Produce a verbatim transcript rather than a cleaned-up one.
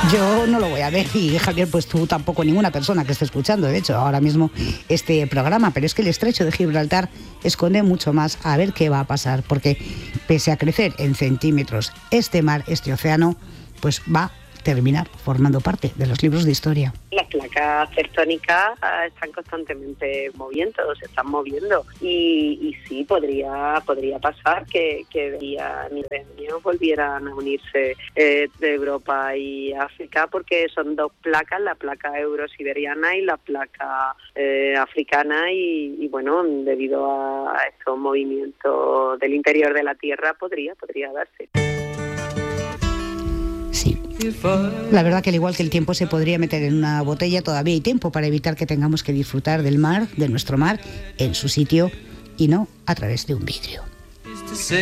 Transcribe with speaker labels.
Speaker 1: Yo no lo voy a ver y Javier, pues tú tampoco, ninguna persona que esté escuchando, de hecho, ahora mismo este programa, pero es que el estrecho de Gibraltar esconde mucho más. A ver qué va a pasar, porque pese a crecer en centímetros, este mar, este océano, pues va a terminar formando parte de los libros de historia.
Speaker 2: Las placas tectónicas están constantemente moviendo, se están moviendo y, y sí, podría podría pasar que, que día ni de años volvieran a unirse eh, de Europa y África, porque son dos placas, la placa eurosiberiana y la placa eh, africana y, y bueno, debido a, a estos movimientos del interior de la Tierra podría, podría darse.
Speaker 1: Sí. La verdad que al igual que el tiempo se podría meter en una botella, todavía hay tiempo para evitar que tengamos que disfrutar del mar, de nuestro mar, en su sitio y no a través de un vidrio.